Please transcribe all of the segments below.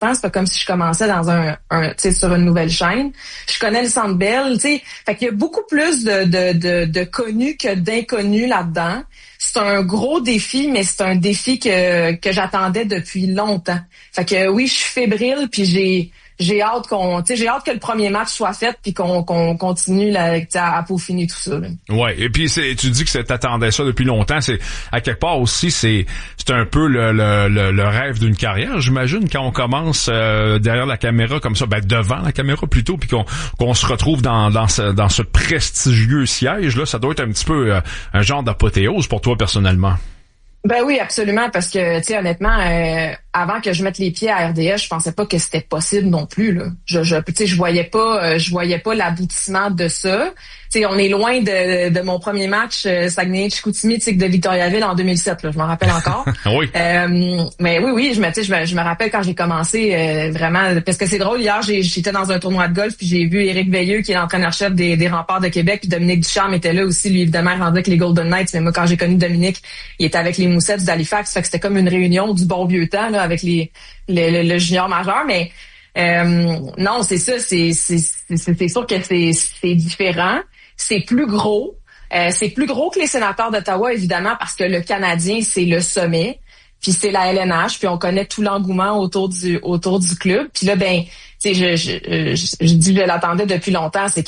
C'est pas comme si je commençais dans tu sais, sur une nouvelle chaîne. Je connais le Centre Bell, tu sais. Fait qu'il y a beaucoup plus de connus que d'inconnus là-dedans. C'est un gros défi, mais c'est un défi que j'attendais depuis longtemps. Fait que oui, je suis fébrile, puis j'ai hâte que le premier match soit fait puis qu'on continue à peaufiner tout ça. Là. Ouais, et puis tu dis que t'attendais ça depuis longtemps, c'est à quelque part aussi c'est un peu le rêve d'une carrière, j'imagine, quand on commence derrière la caméra comme ça, devant la caméra plutôt, puis qu'on se retrouve dans ce prestigieux siège là, ça doit être un petit peu un genre d'apothéose pour toi personnellement. Ben oui, absolument, parce que tu sais honnêtement, avant que je mette les pieds à RDS, je pensais pas que c'était possible non plus là. Je voyais pas l'aboutissement de ça. Tu sais, on est loin de mon premier match Saguenay-Chicoutimi, tu sais, de Victoriaville en 2007 là, je m'en rappelle encore. Oui. Mais oui, je me rappelle quand j'ai commencé vraiment, parce que c'est drôle, hier j'étais dans un tournoi de golf puis j'ai vu Éric Veilleux qui est l'entraîneur-chef des Remparts de Québec, puis Dominique Ducharme était là aussi, lui évidemment rendu avec les Golden Knights, mais moi quand j'ai connu Dominique, il était avec les Moussettes d'Halifax, fait que c'était comme une réunion du bon vieux temps là avec le junior majeur, mais non, c'est ça, c'est sûr que c'est différent, c'est plus gros. C'est plus gros que les Sénateurs d'Ottawa, évidemment, parce que le Canadien, c'est le sommet, puis c'est la LNH, puis on connaît tout l'engouement autour du club. Puis là, ben, tu sais, je dis que je l'attendais depuis longtemps, c'est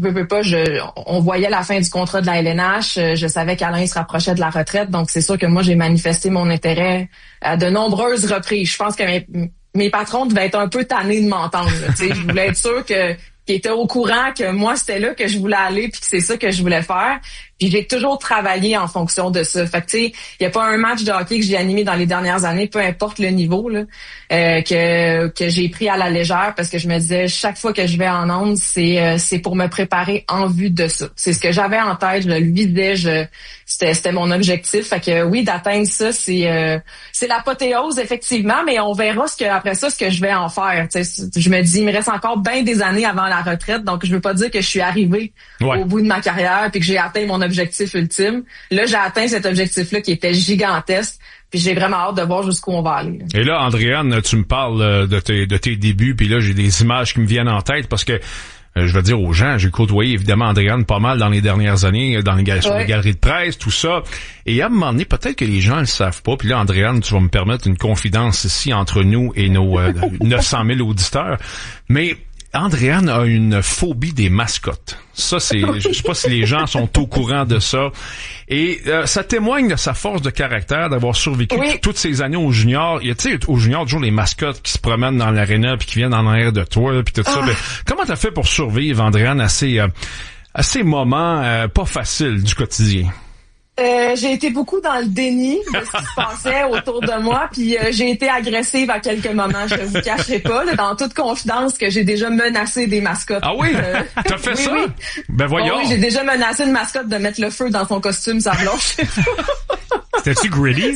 on voyait la fin du contrat de la LNH, je savais qu'Alain se rapprochait de la retraite, donc c'est sûr que moi, j'ai manifesté mon intérêt à de nombreuses reprises. Je pense que mes patrons devaient être un peu tannés de m'entendre. Tu sais, je voulais être sûr qu'ils étaient au courant que moi, c'était là que je voulais aller puis que c'est ça que je voulais faire. Puis j'ai toujours travaillé en fonction de ça. Fait que tu sais, il y a pas un match de hockey que j'ai animé dans les dernières années, peu importe le niveau là, que j'ai pris à la légère parce que je me disais chaque fois que je vais en ondes, c'est pour me préparer en vue de ça. C'est ce que j'avais en tête, je le visais, c'était mon objectif. Fait que oui, d'atteindre ça, c'est l'apothéose effectivement, mais on verra après ça ce que je vais en faire. Tu sais, je me dis il me reste encore bien des années avant la retraite, donc je veux pas dire que je suis arrivée au bout de ma carrière puis que j'ai atteint mon objectif ultime. Là, j'ai atteint cet objectif-là qui était gigantesque. Puis j'ai vraiment hâte de voir jusqu'où on va aller. Là. Et là, Andréane, tu me parles de tes débuts, puis là, j'ai des images qui me viennent en tête parce que je veux dire aux gens, j'ai côtoyé évidemment Andréane pas mal dans les dernières années, sur les galeries de presse, tout ça. Et à un moment donné, peut-être que les gens le savent pas. Puis là, Andréane, tu vas me permettre une confidence ici entre nous et nos 900 000 auditeurs. Mais Andréane a une phobie des mascottes. Ça, je sais pas si les gens sont au courant de ça. Et ça témoigne de sa force de caractère d'avoir survécu toutes ces années au junior. Il y a, tu sais, au junior, toujours les mascottes qui se promènent dans l'aréna puis qui viennent en arrière de toi, puis tout ça. Mais comment t'as fait pour survivre, Andréane, à ces moments pas faciles du quotidien? J'ai été beaucoup dans le déni de ce qui se passait autour de moi, puis j'ai été agressive à quelques moments, je vous cacherai pas, là, dans toute confidence que j'ai déjà menacé des mascottes. Ah oui? T'as fait ça? Oui. Ben voyons. Oui, j'ai déjà menacé une mascotte de mettre le feu dans son costume, ça blanche. C'était-tu gritty?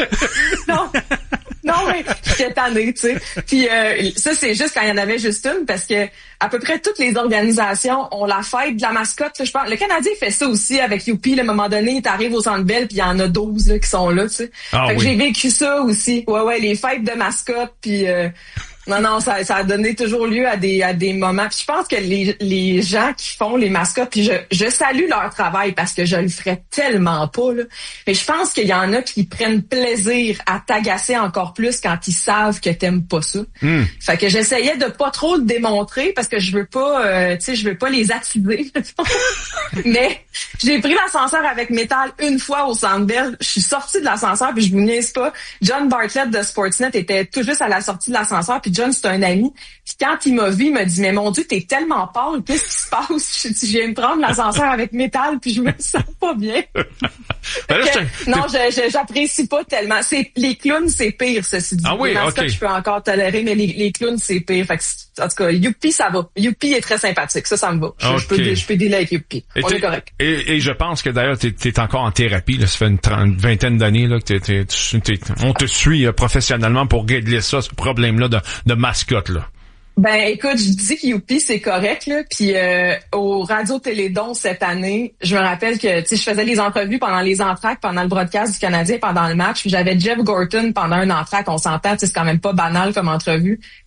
Non, mais j'étais tannée, tu sais. Puis ça, c'est juste quand il y en avait juste une, parce que à peu près toutes les organisations ont la fête de la mascotte. Là, je pense. Le Canadien fait ça aussi avec Youpi. À un moment donné, t'arrives au Centre Bell, puis il y en a 12 là, qui sont là, tu sais. Fait que j'ai vécu ça aussi. Ouais, les fêtes de mascotte, puis... Non, ça a donné toujours lieu à des moments. Puis je pense que les gens qui font les mascottes, puis je salue leur travail parce que je le ferais tellement pas, là. Mais je pense qu'il y en a qui prennent plaisir à t'agacer encore plus quand ils savent que t'aimes pas ça. Fait que j'essayais de pas trop le démontrer parce que je veux pas, je veux pas les attiser. Mais j'ai pris l'ascenseur avec Métal une fois au Centre Bell. Je suis sortie de l'ascenseur puis je vous niaise pas. John Bartlett de Sportsnet était tout juste à la sortie de l'ascenseur puis John, c'est un ami. Puis quand il m'a vu, il m'a dit « Mais mon Dieu, t'es tellement pâle, qu'est-ce qui se passe? » Je viens de prendre l'ascenseur avec Métal, puis je me sens pas bien. Non, j'apprécie pas tellement. Les clowns, c'est pire, ceci dit. Ah oui, les mascottes, je peux encore tolérer, mais les clowns, c'est pire. Fait que, en tout cas, Youpi, ça va. Youpi est très sympathique. Ça me va. Je peux dealer avec Youpi. On est correct. Et je pense que d'ailleurs, t'es encore en thérapie, là. Ça fait une vingtaine d'années, là, que on te suit professionnellement pour régler ça, ce problème-là de mascotte, là. Ben écoute, je dis que Youpi c'est correct là, puis au Radio Télédon cette année, je me rappelle que je faisais les entrevues pendant les entractes, pendant le broadcast du Canadien, pendant le match, puis j'avais Jeff Gorton pendant un entracte, on s'entend, c'est quand même pas banal comme entrevue.